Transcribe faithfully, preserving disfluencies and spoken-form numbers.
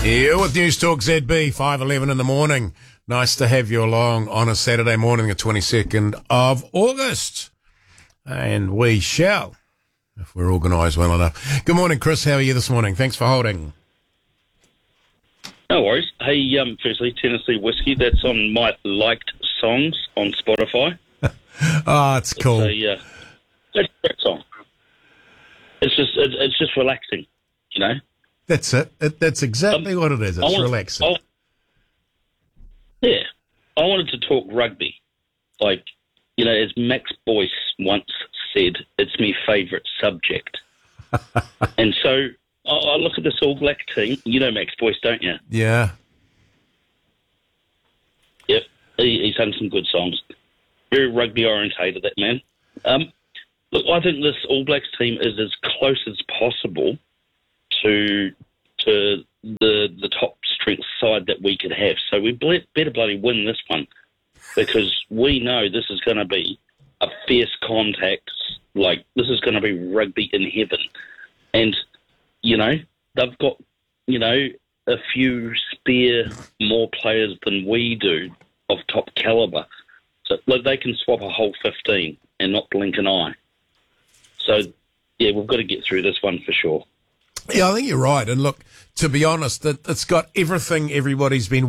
Yeah, with News Talk Z B, five eleven in the morning. Nice to have you along on a Saturday morning, the twenty-second of August. And we shall, if we're organised well enough. Good morning, Chris. How are you this morning? Thanks for holding. No worries. Hey, um, firstly, Tennessee Whiskey, that's on my liked songs on Spotify. Oh, it's cool. It's a, uh, it's a great song. It's just, it, it's just relaxing, you know? That's it. it that's exactly um, what it is. It's want, relaxing. I, yeah. I wanted to talk rugby. Like, you know, as Max Boyce once said, it's my favourite subject. And so I, I look at this All Black team. You know Max Boyce, don't you? Yeah. Yep. He, he's done some good songs. Very rugby-orientated, that man. Um, look, I think this All Blacks team is as close as possible to to the the top strength side that we could have. So we better bloody win this one, because we know this is going to be a fierce contact. Like, this is going to be rugby in heaven. And, you know, they've got, you know, a few spare more players than we do of top calibre. So, like, they can swap a whole fifteen and not blink an eye. So, yeah, we've got to get through this one for sure. Yeah, I think you're right. And look, to be honest, that it's got everything everybody's been